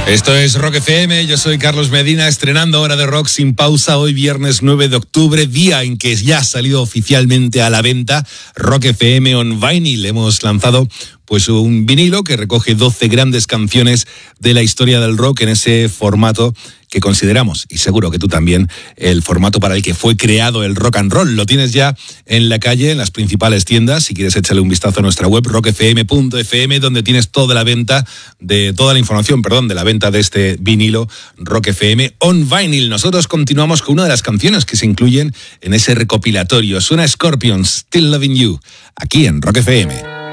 Esto es Rock FM, yo soy Carlos Medina, estrenando Hora de Rock sin pausa, hoy viernes 9 de octubre, día en que ya ha salido oficialmente a la venta Rock FM on Vinyl. Hemos lanzado pues un vinilo que recoge 12 grandes canciones de la historia del rock en ese formato que consideramos, y seguro que tú también, el formato para el que fue creado el rock and roll. Lo tienes ya en la calle, en las principales tiendas. Si quieres, échale un vistazo a nuestra web, rockfm.fm, donde tienes toda la información de la venta de este vinilo Rock FM on Vinyl. Nosotros continuamos con una de las canciones que se incluyen en ese recopilatorio. Suena Scorpions, Still Loving You, aquí en Rock FM.